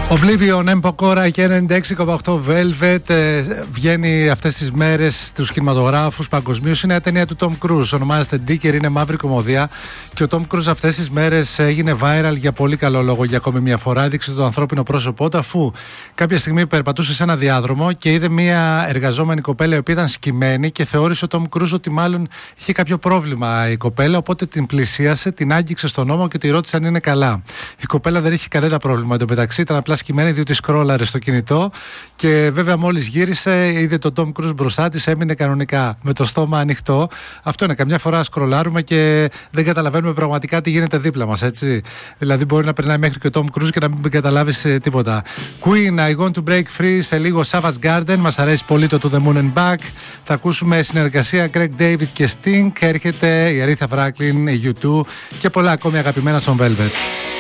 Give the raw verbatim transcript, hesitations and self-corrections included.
Oblivion, Empokora και ενενήντα έξι κόμμα οκτώ Velvet ε, βγαίνει αυτές τις μέρες στους κινηματογράφους παγκοσμίως. Είναι η ταινία του Tom Cruise, ονομάζεται Dicker, είναι μαύρη κομμωδία και ο Tom Cruise αυτές τις μέρες έγινε viral για πολύ καλό λόγο. Για ακόμη μια φορά έδειξε το ανθρώπινο πρόσωπό του, αφού κάποια στιγμή περπατούσε σε ένα διάδρομο και είδε μια εργαζόμενη κοπέλα η οποία ήταν σκυμμένη και θεώρησε ο Tom Cruise ότι μάλλον είχε κάποιο πρόβλημα η κοπέλα, οπότε την πλησίασε, την άγγιξε στον ώμο και τη ρώτησε αν είναι καλά. Η κοπέλα δεν είχε κανένα πρόβλημα εντωμεταξύ, ήταν απλά σκυμμένη διότι σκρόλαρε στο κινητό και βέβαια μόλις γύρισε είδε τον Tom Cruise μπροστά της, έμεινε κανονικά με το στόμα ανοιχτό. Αυτό είναι, καμιά φορά σκρολάρουμε και δεν καταλαβαίνουμε πραγματικά τι γίνεται δίπλα μας, έτσι. Δηλαδή μπορεί να περνάει μέχρι και ο Tom Cruise και να μην καταλάβεις τίποτα. Queen, I Want to Break Free, σε λίγο Savage Garden, μας αρέσει πολύ το To The Moon and Back. Θα ακούσουμε συνεργασία Greg David και Sting, έρχεται η Aretha Franklin, η γιου τού και πολλά ακόμη αγαπημένα στον Velvet.